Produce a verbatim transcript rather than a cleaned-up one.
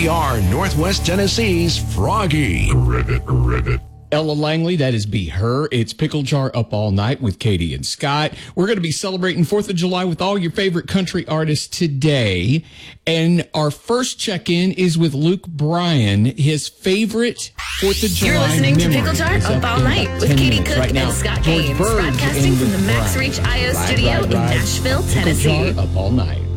We are Northwest Tennessee's Froggy. Ribbit, ribbit. Ella Langley, that is Be Her. It's Pickle Jar Up All Night with Katie and Scott. We're going to be celebrating fourth of July with all your favorite country artists today. And our first check-in is with Luke Bryan, his favorite fourth of July You're listening memory. to Pickle Jar Up All Night with Katie Cook right and Scott George Haynes, Burge broadcasting in from the with Max Bryan. Reach I O Ride, studio ride, in ride. Nashville, Pickle Tennessee. Jar Up All Night.